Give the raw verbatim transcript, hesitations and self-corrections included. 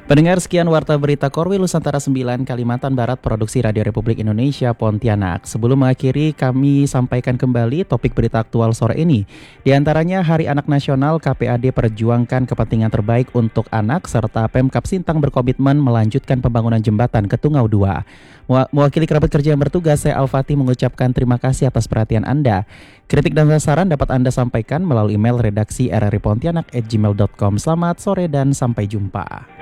Pendengar, sekian Warta Berita Korwil Nusantara sembilan Kalimantan Barat Produksi Radio Republik Indonesia Pontianak. Sebelum mengakhiri, kami sampaikan kembali topik berita aktual sore ini. Di antaranya Hari Anak Nasional, K P A D perjuangkan kepentingan terbaik untuk anak, serta Pemkab Sintang berkomitmen melanjutkan pembangunan jembatan Ketungau dua. Mewakili kerabat kerja yang bertugas, saya Al-Fatih mengucapkan terima kasih atas perhatian Anda. Kritik dan saran dapat Anda sampaikan melalui email redaksi r r i pontianak at gmail dot com. Selamat sore dan sampai jumpa.